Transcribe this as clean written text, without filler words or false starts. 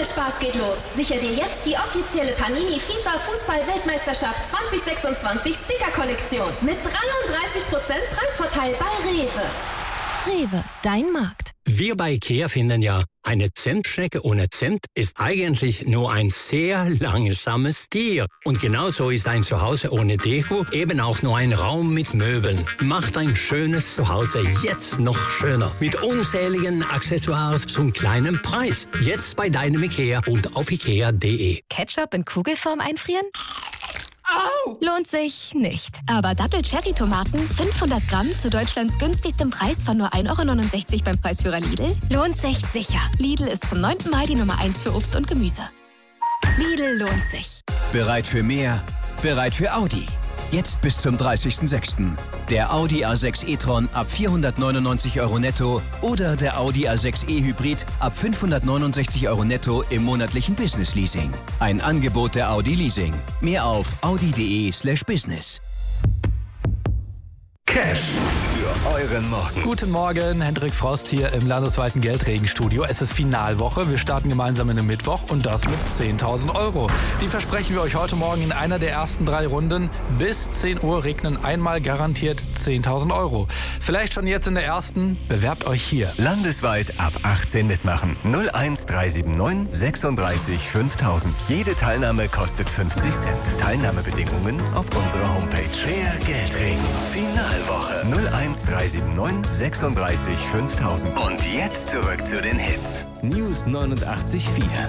Spaß geht los. Sicher dir jetzt die offizielle Panini FIFA Fußball-Weltmeisterschaft 2026 Sticker-Kollektion mit 33% Preisvorteil bei Rewe. Rewe, dein Markt. Wir bei IKEA finden ja, eine Zentschnecke ohne Zent ist eigentlich nur ein sehr langsames Tier. Und genauso ist ein Zuhause ohne Deko eben auch nur ein Raum mit Möbeln. Macht ein schönes Zuhause jetzt noch schöner. Mit unzähligen Accessoires zum kleinen Preis. Jetzt bei deinem IKEA und auf ikea.de. Ketchup in Kugelform einfrieren? Au! Lohnt sich nicht. Aber Double-Cherry-Tomaten 500 Gramm zu Deutschlands günstigstem Preis von nur 1,69 € beim Preisführer Lidl? Lohnt sich sicher. Lidl ist zum 9. Mal die Nummer 1 für Obst und Gemüse. Lidl lohnt sich. Bereit für mehr? Bereit für Audi. Jetzt bis zum 30.06. Der Audi A6 e-tron ab 499 € netto oder der Audi A6 e-Hybrid ab 569 € netto im monatlichen Business-Leasing. Ein Angebot der Audi Leasing. Mehr auf audi.de/business. Cash für euren Morgen. Guten Morgen, Hendrik Frost hier im landesweiten Geldregenstudio. Es ist Finalwoche, wir starten gemeinsam in den Mittwoch und das mit 10.000 €. Die versprechen wir euch heute Morgen in einer der ersten 3 Runden. Bis 10 Uhr regnen einmal garantiert 10.000 €. Vielleicht schon jetzt in der ersten, bewerbt euch hier. Landesweit ab 18 mitmachen. 01379 36 5000. Jede Teilnahme kostet 50 Cent. Teilnahmebedingungen auf unserer Homepage. Der Geldregen. Finalwoche. 01379 36 5000. Und jetzt zurück zu den Hits. News 89.4.